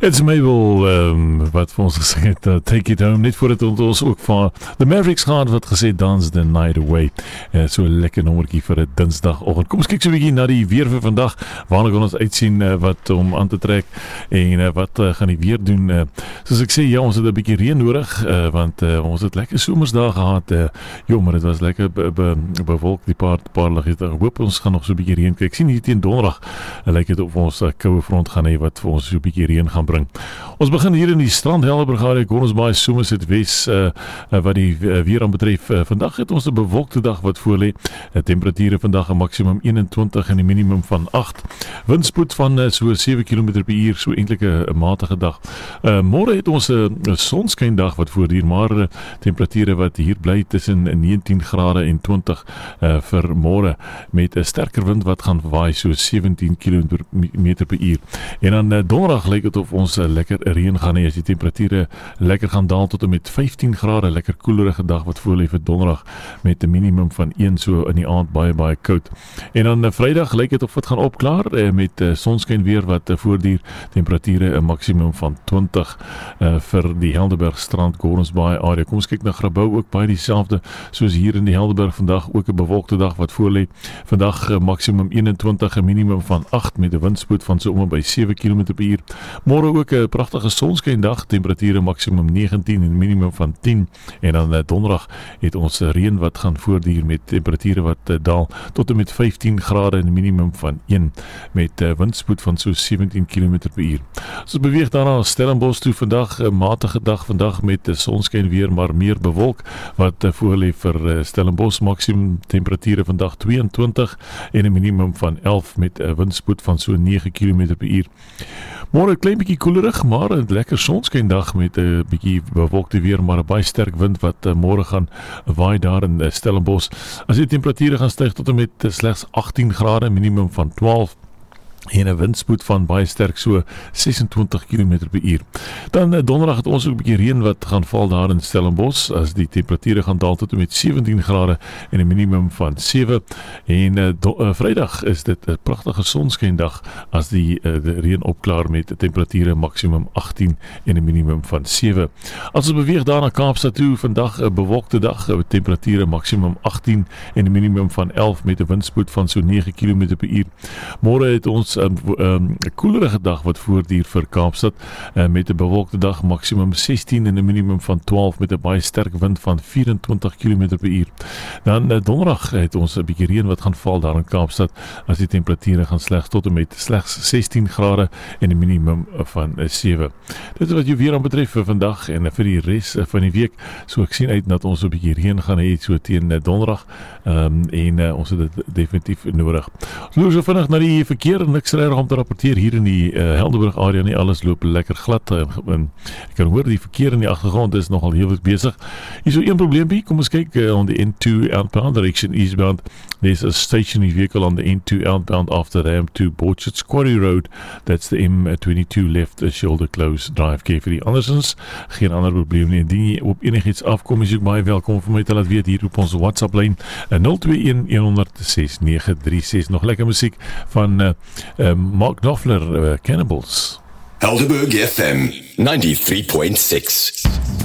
It's Mabel wat vir ons gesê het, Take It Home, net voordat ons ook van The Mavericks gehad wat gesê Dance the Night Away. So 'n lekker nommertjie vir 'n Dinsdagoggend. Kom ons kyk so 'n bietjie na die weer vir vandag. Waarna kan ons uitsien wat om aan te trek en wat gaan die weer doen? Soos ek sê, ja, ons het 'n bietjie reën nodig want ons het lekker somersdae gehad. Maar dit was lekker bewolk die paar lig het. Ek hoop ons gaan nog so 'n bietjie reën kry. Ek sien hier teen donderdag lyk dit of ons 'n koue front gaan hê wat vir ons so 'n bietjie reën gaan bring. Ons begin hier in die Strand Helderberg area, Gordonsbaai, Somerset Wes, wat die weer aan betref. Vandag het ons 'n bewolkte dag wat voorlê. Temperature vandag 'n maksimum 21 en 'n minimum van 8. Windspoed van so 7 km/h, so eintlik 'n matige dag. Môre het ons 'n sonskyndag wat voortduur, maar temperature wat hier bly tussen 19 grade en 20 vir môre, met 'n sterker wind wat gaan waai so 17 km/h. En dan donderdag lyk dit of ons lekker reën gaan hê as die temperature lekker gaan daal tot en met 15 grade, lekker koelerige dag wat voorlê vir donderdag met 'n minimum van 1, so in die aand baie koud. En dan Vrydag lyk dit of dit gaan opklaar met sonskyn weer wat voortduur, temperature 'n maksimum van 20 vir die Helderberg Strand Gordonsbaai area. Kom ons kyk na Grabouw, ook baie dieselfde soos hier in die Helderberg vandag, ook 'n bewolkte dag wat voorlê. Vandag maksimum 21, 'n minimum van 8 met 'n windspoed van so om by 7 km/h. Môre ook 'n pragtige sonskyndag, temperature maksimum 19 en minimum van 10. En dan donderdag het ons reën wat gaan voortduur met temperature wat daal tot en met 15 grade en 'n minimum van 1 met windspoed van so 17 km/h. Ons beweeg daarna Stellenbosch toe vandag, 'n matige dag vandag met sonskyn weer, maar meer bewolk wat voorlê vir Stellenbosch. Maksimum temperature vandag 22 en 'n minimum van 11 met 'n windspoed van so 9 km/h. Môre 'n klein bietjie koelerig, maar 'n lekker sonskyndag met 'n bietjie bewolkte weer, maar 'n baie sterk wind wat môre gaan waai daar in Stellenbosch. As die temperature gaan styg tot en met slegs 18 grade, minimum van 12 en 'n windspoed van baie sterk, so 26 km/h. Dan donderdag het ons ook 'n bietjie reën wat gaan val daar in Stellenbosch, as die temperature gaan daal tot en met 17 grade en 'n minimum van 7. En Vrydag is dit 'n pragtige sonskyndag as die reën opklaar met 'n temperature maksimum 18 en 'n minimum van 7. As ons beweeg daar na Kaapstad toe, vandag 'n bewolkte dag, temperature maksimum 18 en 'n minimum van 11 met 'n windspoed van so 9 km/h. Môre het ons 'n koelerige dag wat voortduur vir Kaapstad met 'n bewolkte dag, maksimum 16 en 'n minimum van 12 met 'n baie sterk wind van 24 km/h. Dan donderdag het ons 'n bietjie reën wat gaan val daar in Kaapstad, as die temperature gaan tot en met slegs 16 grade en 'n minimum van 7. Dit is wat jy weer aan betref vir vandag en vir die res van die week. So ek sien uit dat ons 'n bietjie reën gaan hê so teen donderdag en ons het dit definitief nodig. Ons loop so vinnig na die verkeer en niks reg om te rapporteer hier in die Helderberg area nie. Alles loop lekker glad en ek kan hoor die verkeer in die agtergrond is nogal heelwat besig. Hier so een probleempie. Kom ons kyk on the N2 outbound direction eastbound. There's a stationary vehicle on the N2 outbound after ramp to Borchards Quarry Road. That's the M22 left shoulder close, drive carefully. Andersins geen ander probleem nie. Indien jy op enigiets afkom, is jy baie welkom vir my te laat weet hier op ons WhatsApp lyn 021-100-6936. Nog lekker musiek van Mark Knopfler, Cannibals. Helderberg FM 93.6.